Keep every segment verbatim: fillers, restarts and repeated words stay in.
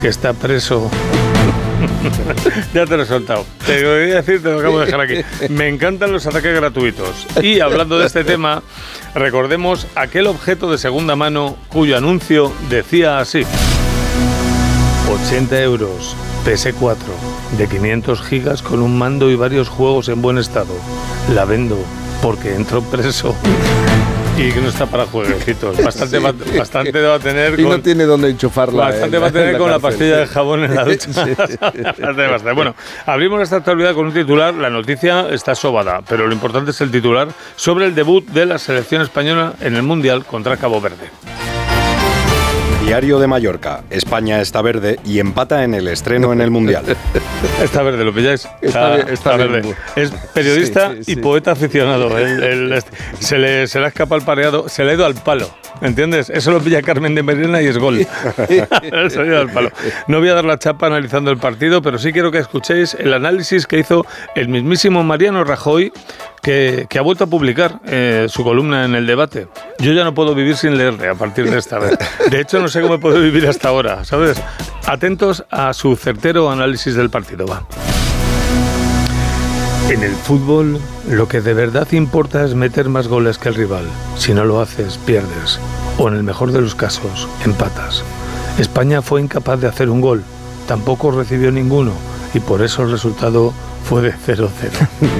que está preso. Ya te lo he soltado. Te lo voy a decir, te lo acabo de dejar aquí. Me encantan los ataques gratuitos. Y hablando de este tema, recordemos aquel objeto de segunda mano cuyo anuncio decía así: ochenta euros, P S cuatro, de quinientos gigas con un mando y varios juegos en buen estado. La vendo porque entró preso. Y que no está para jueguecitos. Bastante, sí. va, bastante va a tener. Y con, no tiene dónde enchufarla. Bastante en, va a tener la con cárcel, la pastilla sí. de jabón en la ducha. Sí, sí. Bastante, bastante. Bueno, abrimos esta actualidad con un titular. La noticia está sobada, pero lo importante es el titular sobre el debut de la selección española en el Mundial contra Cabo Verde. Diario de Mallorca. España está verde y empata en el estreno en el Mundial. Está verde, ¿lo pilláis? Está, está, bien, está, está verde. Bien. Es periodista sí, sí, y sí. poeta aficionado. El, el, se, le, se le ha escapado el pareado, se le ha ido al palo. ¿Entiendes? Eso lo pilla Carmen de Merena y es gol. Se le ha ido al palo. No voy a dar la chapa analizando el partido, pero sí quiero que escuchéis el análisis que hizo el mismísimo Mariano Rajoy, que, que ha vuelto a publicar eh, su columna en El Debate. Yo ya no puedo vivir sin leerle a partir de esta vez. De hecho, no sé cómo he podido vivir hasta ahora, ¿sabes? Atentos a su certero análisis del partido. Va. En el fútbol, lo que de verdad importa es meter más goles que el rival. Si no lo haces, pierdes. O en el mejor de los casos, empatas. España fue incapaz de hacer un gol. Tampoco recibió ninguno. Y por eso el resultado fue de cero cero.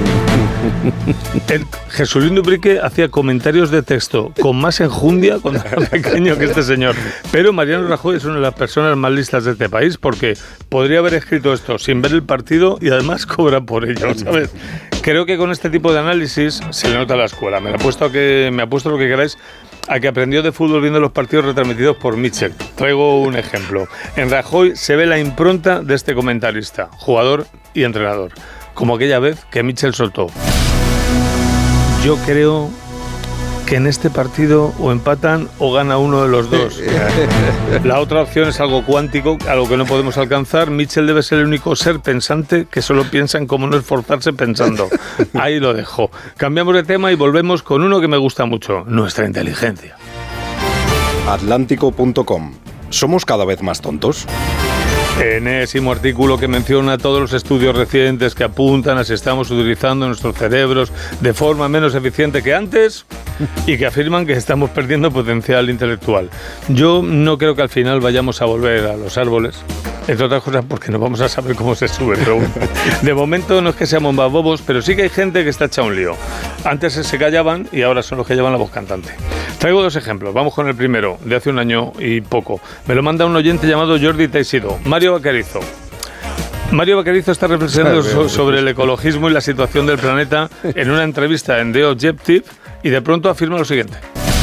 El Jesulín Dubrique hacía comentarios de texto con más enjundia cuando era pequeño que este señor. Pero Mariano Rajoy es una de las personas más listas de este país porque podría haber escrito esto sin ver el partido y además cobra por ello, ¿sabes? Creo que con este tipo de análisis se le nota la escuela. Me apuesto a que me apuesto lo que queráis a que aprendió de fútbol viendo los partidos retransmitidos por Mitchell. Traigo un ejemplo. En Rajoy se ve la impronta de este comentarista, jugador y entrenador. Como aquella vez que Mitchell soltó: yo creo que en este partido o empatan o gana uno de los dos. La otra opción es algo cuántico, algo que no podemos alcanzar. Mitchell debe ser el único ser pensante que solo piensa en cómo no esforzarse pensando. Ahí lo dejo. Cambiamos de tema y volvemos con uno que me gusta mucho: nuestra inteligencia. Atlántico punto com. ¿Somos cada vez más tontos? Enésimo artículo que menciona todos los estudios recientes que apuntan a si estamos utilizando nuestros cerebros de forma menos eficiente que antes y que afirman que estamos perdiendo potencial intelectual. Yo no creo que al final vayamos a volver a los árboles, entre otras cosas porque no vamos a saber cómo se sube, pero bueno. De momento no es que seamos más bobos, pero sí que hay gente que está hecha un lío. Antes se callaban y ahora son los que llevan la voz cantante. Traigo dos ejemplos. Vamos con el primero, de hace un año y poco. Me lo manda un oyente llamado Jordi Teixido. Mario Vaquerizo. Mario Vaquerizo está reflexionando so- sobre el ecologismo y la situación del planeta en una entrevista en The Objective y de pronto afirma lo siguiente: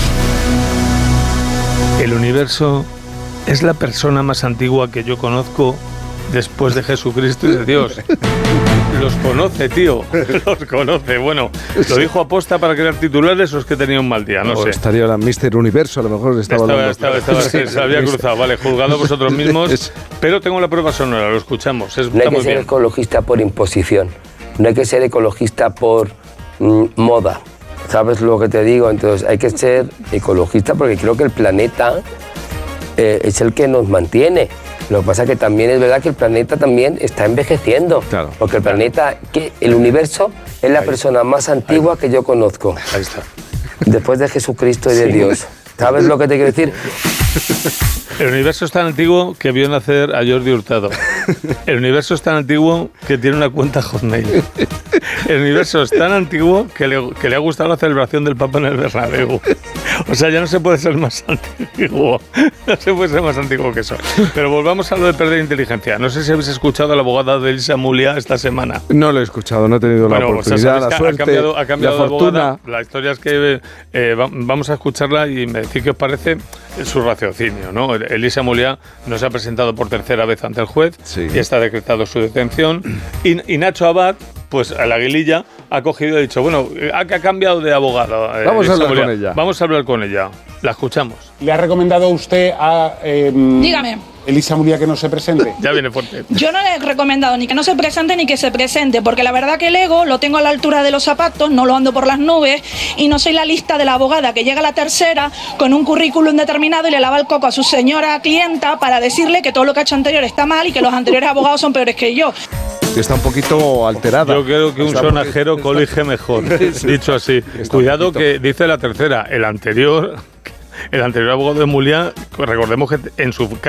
el universo es la persona más antigua que yo conozco después de Jesucristo y de Dios. Los conoce, tío. Los conoce. Bueno, ¿lo dijo aposta para crear titulares o es que tenía un mal día? No o sé. Estaría ahora míster Universo, a lo mejor estaba, estaba hablando. Estaba, estaba, estaba, se había cruzado. Vale, juzgado vosotros mismos. Pero tengo la prueba sonora, lo escuchamos. Es, no hay que ser bien. ecologista por imposición. No hay que ser ecologista por mm, moda. ¿Sabes lo que te digo? Entonces hay que ser ecologista porque creo que el planeta eh, es el que nos mantiene. Lo que pasa es que también es verdad que el planeta también está envejeciendo. Claro. Porque el planeta, que el universo es la Ahí. persona más antigua Ahí. que yo conozco. Ahí está. Después de Jesucristo y de sí. Dios. ¿Sabes lo que te quiero decir? El universo es tan antiguo que vio nacer a Jordi Hurtado. El universo es tan antiguo que tiene una cuenta Hotmail. El universo es tan antiguo que le, que le ha gustado la celebración del Papa en el Bernabéu. O sea, ya no se puede ser más antiguo. No se puede ser más antiguo que eso. Pero volvamos a lo de perder inteligencia. No sé si habéis escuchado a la abogada de Elisa Mulia esta semana. No lo he escuchado, no he tenido bueno, la oportunidad, o sea, la suerte, ha cambiado, ha cambiado la de fortuna. Abogada. La historia es que eh, vamos a escucharla y me decís qué os parece su raciocinio, ¿no? Elisa Mulia no se ha presentado por tercera vez ante el juez sí. y está decretado su detención. Y, y Nacho Abad, pues a la aguililla, ha cogido y ha dicho, bueno, ha, ha cambiado de abogado. eh, Vamos a Elisa hablar Muriá. con ella. Vamos a hablar con ella. La escuchamos. ¿Le ha recomendado usted a eh, Dígame. Elisa Muriá que no se presente? Ya viene fuerte. Yo no le he recomendado ni que no se presente ni que se presente, porque la verdad que el ego lo tengo a la altura de los zapatos, no lo ando por las nubes y no soy la lista de la abogada que llega a la tercera con un currículum determinado y le lava el coco a su señora clienta para decirle que todo lo que ha hecho anterior está mal y que los anteriores abogados son peores que yo. Está un poquito alterada. Yo creo que un Está sonajero poquito- colige mejor, Sí. dicho así. Está Cuidado un poquito- que dice la tercera, el anterior, el anterior abogado de Muriá, recordemos que en su